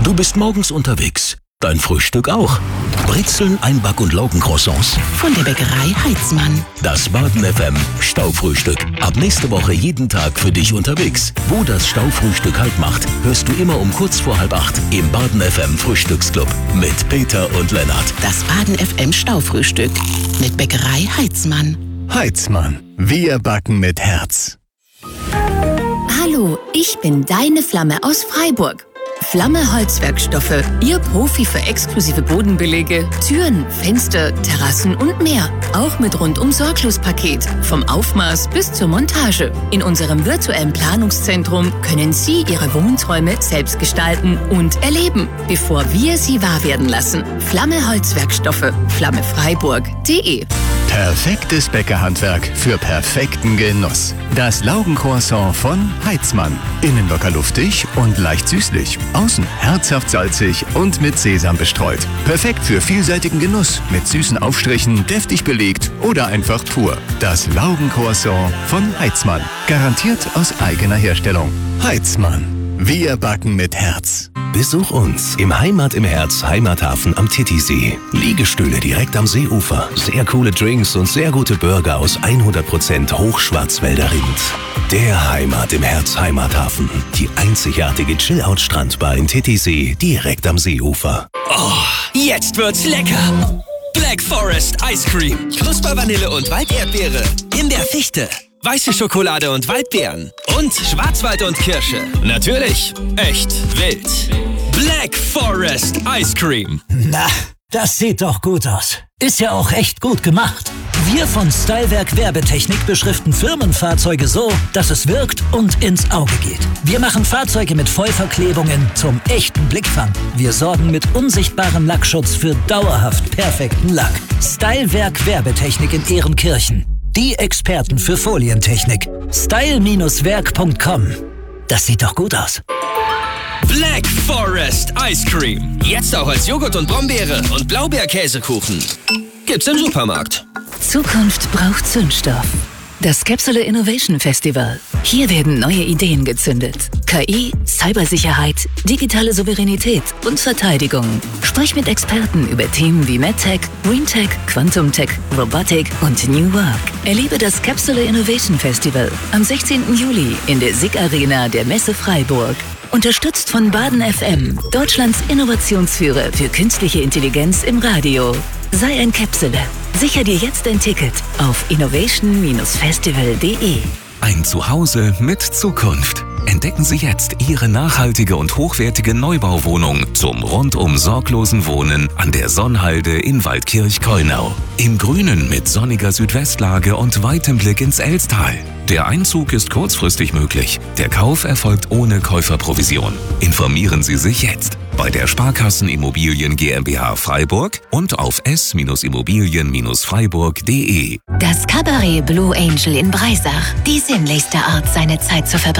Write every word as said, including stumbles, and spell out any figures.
Du bist morgens unterwegs. Dein Frühstück auch. Brezeln, Einback- und Laugencroissants. Von der Bäckerei Heitzmann. Das Baden F M Staufrühstück. Ab nächste Woche jeden Tag für dich unterwegs. Wo das Staufrühstück Halt macht, hörst du immer um kurz vor halb acht im Baden F M Frühstücksclub mit Peter und Lennart. Das Baden F M Staufrühstück mit Bäckerei Heitzmann. Heitzmann. Wir backen mit Herz. Hallo, ich bin deine Flamme aus Freiburg. Flamme Holzwerkstoffe, Ihr Profi für exklusive Bodenbelege, Türen, Fenster, Terrassen und mehr. Auch mit Rundum-Sorglos-Paket, vom Aufmaß bis zur Montage. In unserem virtuellen Planungszentrum können Sie Ihre Wohnträume selbst gestalten und erleben, bevor wir sie wahr werden lassen. Flamme Holzwerkstoffe, flammefreiburg punkt de. Perfektes Bäckerhandwerk für perfekten Genuss. Das Laugencroissant von Heitzmann. Innen locker luftig und leicht süßlich. Außen herzhaft salzig und mit Sesam bestreut. Perfekt für vielseitigen Genuss mit süßen Aufstrichen, deftig belegt oder einfach pur. Das Laugencroissant von Heitzmann. Garantiert aus eigener Herstellung. Heitzmann. Wir backen mit Herz. Besuch uns im Heimat im Herz Heimathafen am Titisee. Liegestühle direkt am Seeufer. Sehr coole Drinks und sehr gute Burger aus hundert Prozent Hochschwarzwälder Rind. Der Heimat im Herz Heimathafen. Die einzigartige Chill-Out-Strandbar in Titisee direkt am Seeufer. Oh, jetzt wird's lecker! Black Forest Ice Cream. Knusper Vanille und Walderdbeere. In der Fichte. Weiße Schokolade und Waldbeeren. Und Schwarzwald und Kirsche. Natürlich echt wild. Black Forest Ice Cream. Na, das sieht doch gut aus. Ist ja auch echt gut gemacht. Wir von Stylewerk Werbetechnik beschriften Firmenfahrzeuge so, dass es wirkt und ins Auge geht. Wir machen Fahrzeuge mit Vollverklebungen zum echten Blickfang. Wir sorgen mit unsichtbarem Lackschutz für dauerhaft perfekten Lack. Stylewerk Werbetechnik in Ehrenkirchen. Die Experten für Folientechnik. style Werk punkt com. Das sieht doch gut aus. Black Forest Ice Cream. Jetzt auch als Joghurt und Brombeere und Blaubeerkäsekuchen. Gibt's im Supermarkt. Zukunft braucht Zündstoff. Das Capsule Innovation Festival. Hier werden neue Ideen gezündet. K I, Cybersicherheit, digitale Souveränität und Verteidigung. Sprich mit Experten über Themen wie MedTech, GreenTech, Quantum-Tech, Robotik und New Work. Erlebe das Capsule Innovation Festival am sechzehnten Juli in der S I G Arena der Messe Freiburg. Unterstützt von Baden F M, Deutschlands Innovationsführer für künstliche Intelligenz im Radio. Sei ein Capsule. Sicher dir jetzt ein Ticket auf innovation festival punkt de. Ein Zuhause mit Zukunft. Entdecken Sie jetzt Ihre nachhaltige und hochwertige Neubauwohnung zum rundum sorglosen Wohnen an der Sonnhalde in Waldkirch-Keunau. Im Grünen mit sonniger Südwestlage und weitem Blick ins Elstal. Der Einzug ist kurzfristig möglich. Der Kauf erfolgt ohne Käuferprovision. Informieren Sie sich jetzt bei der Sparkassen Immobilien GmbH Freiburg und auf s immobilien freiburg punkt de. Das Cabaret Blue Angel in Breisach. Die sinnlichste Art, seine Zeit zu verbringen.